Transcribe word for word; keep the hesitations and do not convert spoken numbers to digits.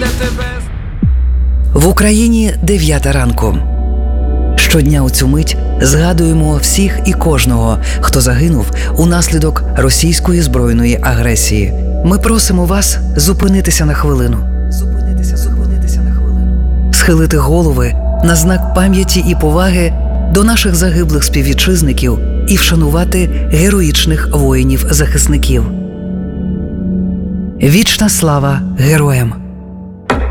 для тебе. В Україні дев'ята ранку. Щодня у цю мить згадуємо всіх і кожного, хто загинув унаслідок російської збройної агресії. Ми просимо вас зупинитися на хвилину. Зупинитися, зупинитися на хвилину. Схилити голови на знак пам'яті і поваги до наших загиблих співвітчизників і вшанувати героїчних воїнів-захисників. Вічна слава героям!